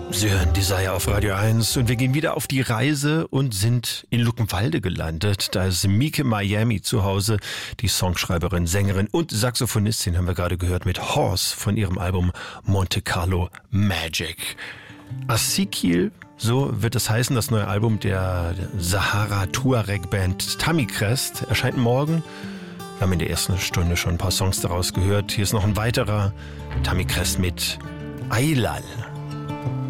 Sie hören Desire auf Radio 1 und wir gehen wieder auf die Reise und sind in Luckenwalde gelandet. Da ist Mieke Miami zu Hause, die Songschreiberin, Sängerin und Saxophonistin, haben wir gerade gehört, mit Horse von ihrem Album Monte Carlo Magic. Asikil, so wird es heißen, das neue Album der Sahara-Tuareg-Band Tamicrest, erscheint morgen. Wir haben in der ersten Stunde schon ein paar Songs daraus gehört. Hier ist noch ein weiterer, Tamicrest mit Ailal.